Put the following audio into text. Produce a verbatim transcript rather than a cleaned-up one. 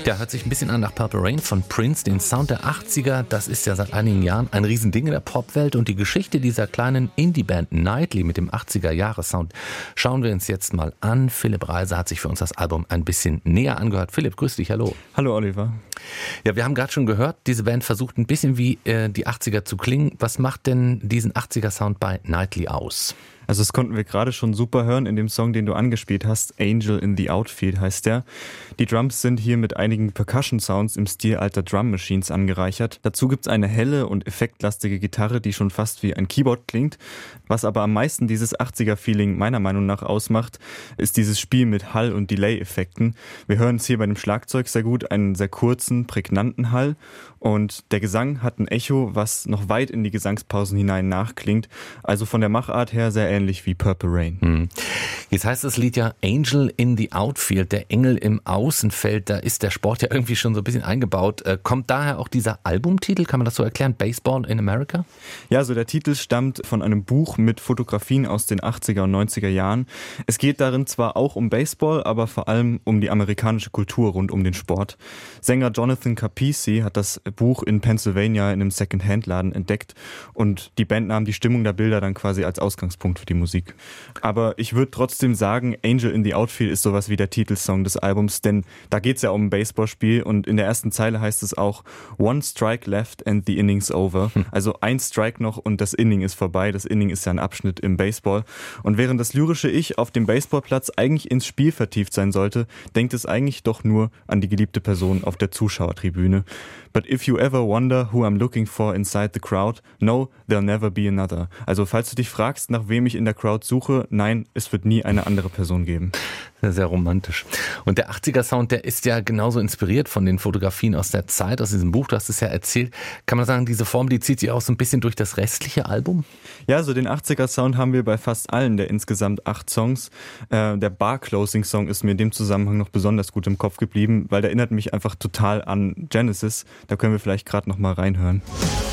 Der hört sich ein bisschen an nach Purple Rain von Prince, den Sound der achtziger. Das ist ja seit einigen Jahren ein Riesending in der Popwelt. Und die Geschichte dieser kleinen Indie-Band Nightly mit dem achtziger-Jahre-Sound schauen wir uns jetzt mal an. Philipp Reiser hat sich für uns das Album ein bisschen näher angehört. Philipp, grüß dich, hallo. Hallo Oliver. Ja, wir haben gerade schon gehört, diese Band versucht ein bisschen wie äh, die achtziger zu klingen. Was macht denn diesen achtziger-Sound bei Nightly aus? Also das konnten wir gerade schon super hören in dem Song, den du angespielt hast. Angel in the Outfield heißt der. Die Drums sind hier mit einigen Percussion-Sounds im Stil alter Drum-Machines angereichert. Dazu gibt's eine helle und effektlastige Gitarre, die schon fast wie ein Keyboard klingt. Was aber am meisten dieses achtziger-Feeling meiner Meinung nach ausmacht, ist dieses Spiel mit Hall- und Delay-Effekten. Wir hören es hier bei dem Schlagzeug sehr gut, einen sehr kurzen, prägnanten Hall. Und der Gesang hat ein Echo, was noch weit in die Gesangspausen hinein nachklingt. Also von der Machart her sehr ähnlich wie Purple Rain. Hm. Jetzt heißt das Lied ja Angel in the Outfield, der Engel im Außenfeld. Da ist der Sport ja irgendwie schon so ein bisschen eingebaut. Äh, kommt daher auch dieser Albumtitel, kann man das so erklären, Baseball in America? Ja, so der Titel stammt von einem Buch mit Fotografien aus den achtziger und neunziger Jahren. Es geht darin zwar auch um Baseball, aber vor allem um die amerikanische Kultur rund um den Sport. Sänger Jonathan Capisi hat das Buch in Pennsylvania in einem Second-Hand-Laden entdeckt und die Band nahm die Stimmung der Bilder dann quasi als Ausgangspunkt für die Musik. Aber ich würde trotzdem sagen, Angel in the Outfield ist sowas wie der Titelsong des Albums, denn da geht es ja um ein Baseballspiel und in der ersten Zeile heißt es auch One strike left and the inning's over. Also ein Strike noch und das Inning ist vorbei. Das Inning ist ja ein Abschnitt im Baseball. Und während das lyrische Ich auf dem Baseballplatz eigentlich ins Spiel vertieft sein sollte, denkt es eigentlich doch nur an die geliebte Person auf der Zuschauertribüne. But if you ever wonder who I'm looking for inside the crowd, no, there'll never be another. Also falls du dich fragst, nach wem ich in der Crowd suche, nein, es wird nie eine andere Person geben. Sehr, sehr romantisch. Und der achtziger-Sound, der ist ja genauso inspiriert von den Fotografien aus der Zeit, aus diesem Buch, du hast es ja erzählt. Kann man sagen, diese Form, die zieht sich auch so ein bisschen durch das restliche Album? Ja, so den achtziger-Sound haben wir bei fast allen der insgesamt acht Songs. Äh, der Bar-Closing-Song ist mir in dem Zusammenhang noch besonders gut im Kopf geblieben, weil der erinnert mich einfach total an Genesis. Da können wir vielleicht gerade noch mal reinhören.